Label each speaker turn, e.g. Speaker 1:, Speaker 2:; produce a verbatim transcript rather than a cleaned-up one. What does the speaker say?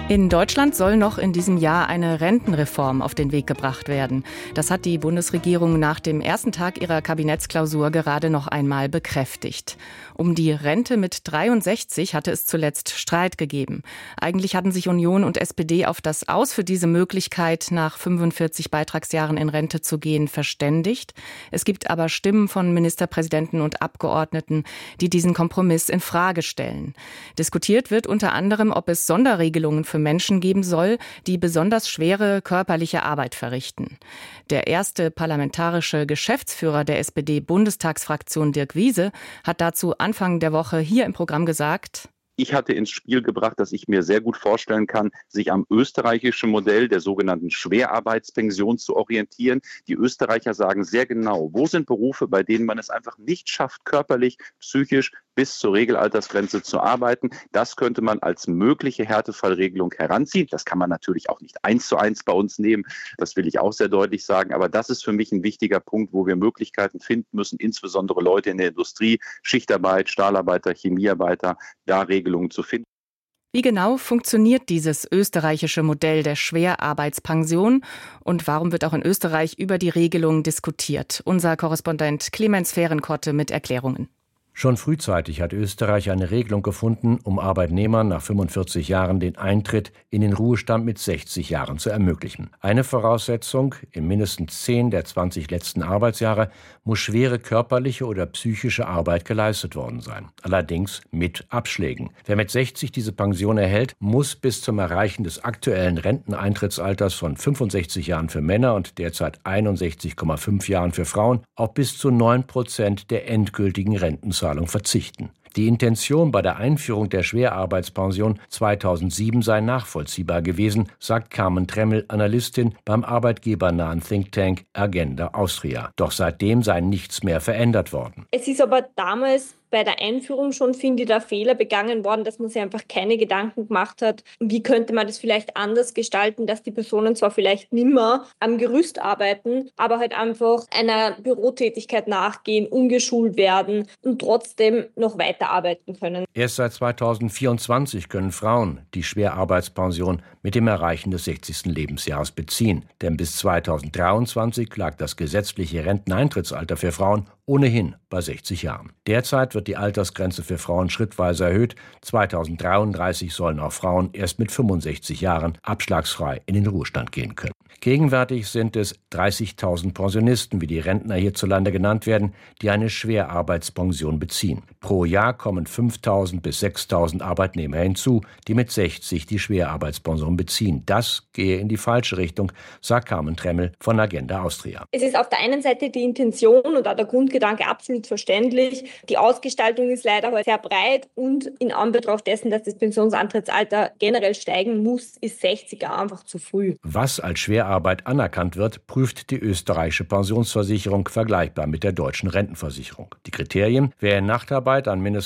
Speaker 1: In Deutschland soll noch in diesem Jahr eine Rentenreform auf den Weg gebracht werden. Das hat die Bundesregierung nach dem ersten Tag ihrer Kabinettsklausur gerade noch einmal bekräftigt. Um die Rente mit dreiundsechzig hatte es zuletzt Streit gegeben. Eigentlich hatten sich Union und S P D auf das Aus für diese Möglichkeit, nach fünfundvierzig Beitragsjahren in Rente zu gehen, verständigt. Es gibt aber Stimmen von Ministerpräsidenten und Abgeordneten, die diesen Kompromiss in Frage stellen. Diskutiert wird unter anderem, ob es Sonderregelungen für Menschen geben soll, die besonders schwere körperliche Arbeit verrichten. Der erste parlamentarische Geschäftsführer der S P D-Bundestagsfraktion, Dirk Wiese, hat dazu Anfang der Woche hier im Programm gesagt:
Speaker 2: Ich hatte ins Spiel gebracht, dass ich mir sehr gut vorstellen kann, sich am österreichischen Modell der sogenannten Schwerarbeitspension zu orientieren. Die Österreicher sagen sehr genau, wo sind Berufe, bei denen man es einfach nicht schafft, körperlich, psychisch bis zur Regelaltersgrenze zu arbeiten. Das könnte man als mögliche Härtefallregelung heranziehen. Das kann man natürlich auch nicht eins zu eins bei uns nehmen. Das will ich auch sehr deutlich sagen. Aber das ist für mich ein wichtiger Punkt, wo wir Möglichkeiten finden müssen, insbesondere Leute in der Industrie, Schichtarbeit, Stahlarbeiter, Chemiearbeiter, da Regelungen zu finden.
Speaker 1: Wie genau funktioniert dieses österreichische Modell der Schwerarbeitspension und warum wird auch in Österreich über die Regelung diskutiert? Unser Korrespondent Clemens Fehrenkotte mit Erklärungen.
Speaker 3: Schon frühzeitig hat Österreich eine Regelung gefunden, um Arbeitnehmern nach fünfundvierzig Jahren den Eintritt in den Ruhestand mit sechzig Jahren zu ermöglichen. Eine Voraussetzung: in mindestens zehn der zwanzig letzten Arbeitsjahre muss schwere körperliche oder psychische Arbeit geleistet worden sein. Allerdings mit Abschlägen. Wer mit sechzig diese Pension erhält, muss bis zum Erreichen des aktuellen Renteneintrittsalters von fünfundsechzig Jahren für Männer und derzeit einundsechzig Komma fünf Jahren für Frauen auf bis zu neun Prozent der endgültigen Rentenzahlung verzichten. Die Intention bei der Einführung der Schwerarbeitspension zweitausendsieben sei nachvollziehbar gewesen, sagt Carmen Tremmel, Analystin beim arbeitgebernahen Think Tank Agenda Austria. Doch seitdem sei nichts mehr verändert worden.
Speaker 4: Es ist aber damals bei der Einführung schon, finde ich, der Fehler begangen worden, dass man sich einfach keine Gedanken gemacht hat, wie könnte man das vielleicht anders gestalten, dass die Personen zwar vielleicht nimmer am Gerüst arbeiten, aber halt einfach einer Bürotätigkeit nachgehen, umgeschult werden und trotzdem noch weiterarbeiten können.
Speaker 3: Erst seit zweitausendvierundzwanzig können Frauen die Schwerarbeitspension mit dem Erreichen des sechzigsten Lebensjahres beziehen. Denn bis zweitausenddreiundzwanzig lag das gesetzliche Renteneintrittsalter für Frauen ohnehin bei sechzig Jahren. Derzeit wird die Altersgrenze für Frauen schrittweise erhöht. zweitausenddreiunddreißig sollen auch Frauen erst mit fünfundsechzig Jahren abschlagsfrei in den Ruhestand gehen können. Gegenwärtig sind es dreißigtausend Pensionisten, wie die Rentner hierzulande genannt werden, die eine Schwerarbeitspension beziehen. Pro Jahr kommen fünftausend bis sechstausend Arbeitnehmer hinzu, die mit sechzig die Schwerarbeitspension beziehen. Das gehe in die falsche Richtung, sagt Carmen Tremmel von Agenda Austria.
Speaker 4: Es ist auf der einen Seite die Intention und auch der Grundgedanke absolut verständlich. Die Ausgestaltung ist leider heute sehr breit und in Anbetracht dessen, dass das Pensionsantrittsalter generell steigen muss, ist sechzig Jahre einfach zu früh.
Speaker 3: Was als Schwerarbeit anerkannt wird, prüft die österreichische Pensionsversicherung vergleichbar mit der deutschen Rentenversicherung. Die Kriterien: wer in Nachtarbeit an mindestens